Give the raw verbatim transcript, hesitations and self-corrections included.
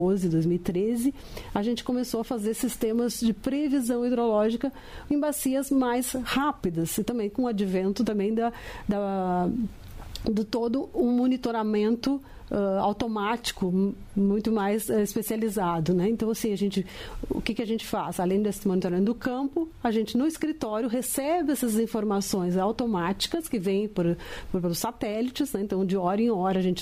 dois mil e treze, a gente começou a fazer sistemas de previsão hidrológica em bacias mais rápidas e também com o advento também da, da, de todo um monitoramento Uh, automático, muito mais uh, especializado, né? Então, assim, a gente, o que, que a gente faz? Além desse monitoramento do campo, a gente no escritório recebe essas informações automáticas que vêm por, por, pelos satélites, né? Então, de hora em hora, a gente